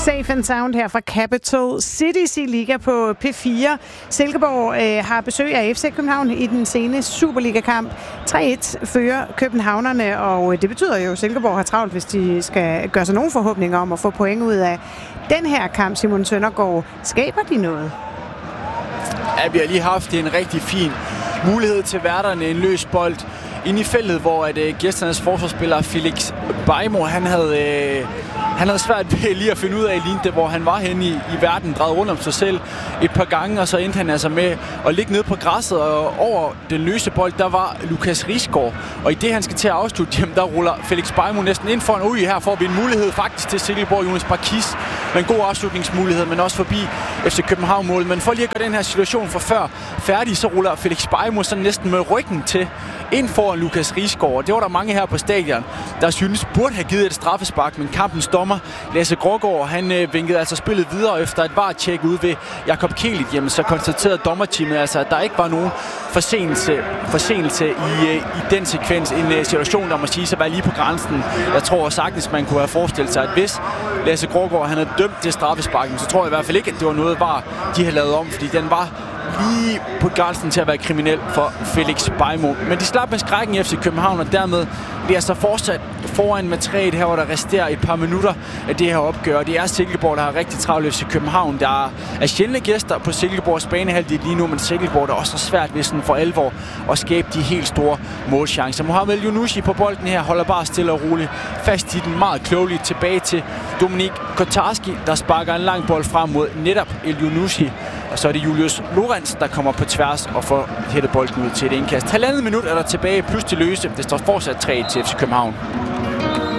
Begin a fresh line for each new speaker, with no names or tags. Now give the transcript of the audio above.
Safe and Sound her fra Capital Cities i Liga på P4. Silkeborg har besøg af FC København i den seneste Superliga-kamp. 3-1 fører københavnerne, og det betyder jo, at Silkeborg har travlt, hvis de skal gøre sig nogle forhåbninger om at få point ud af den her kamp. Simon Søndergaard, skaber de noget?
Ja, vi har lige haft en rigtig fin mulighed til værterne, en løs bold inde i feltet, hvor gæsternes forsvarsspiller Felix Beijmo, han havde svært ved lige at finde ud af det, hvor han var henne i verden, drejede rundt om sig selv et par gange, og så endte han altså med at ligge nede på græsset, og over den løse bold, der var Lukas Risgaard, og i det han skal til at afslutte, jamen, der ruller Felix Beijmo næsten ind foran. Her får vi en mulighed faktisk til Silkeborg. Jonas Barkis med en god afslutningsmulighed, men også forbi FC København-mål. Men for lige at gøre den her situation for før færdig, så ruller Felix Beijmo så næsten med ryggen til ind foran Lukas Risgaard, og det var der mange her på stadion, der synes burde have givet et straffespark, men kampens dommer, Lasse Grågaard, han vinkede altså spillet videre efter et VAR-tjek ude ved Jakob Kielit. Jamen, så konstaterede dommerteamet altså, at der ikke var nogen forseelse i den sekvens. En situation, der må sige at være lige på grænsen. Jeg tror sagtens, man kunne have forestillet sig, at hvis Lasse Grågaard han havde dømt det straffespark, så tror jeg i hvert fald ikke, at det var noget VAR, de havde lavet om, fordi den var lige på grænsen til at være kriminel for Felix Beijmo. Men de slap med skrækken i FC København, og dermed bliver så fortsat foran med 3 her, hvor der resterer et par minutter af det her opgør. Det er Silkeborg, der har rigtig travlt FC København. Der er sjældne gæster på Silkeborgs banehalvdel lige nu, men Silkeborg der også er svært ved sådan for alvor at skabe de helt store målchancer. Mohamed Younouchi på bolden her holder bare stille og roligt fast i den, meget klogeligt tilbage til Dominik Kotarski, der sparker en lang bold frem mod netop El Younouchi. Og så er det Julius Lorenz, der kommer på tværs og får hættet bolden ud til et indkast. 1,5 minut er der tilbage, plus til løse. Det står fortsat 3 til FC København.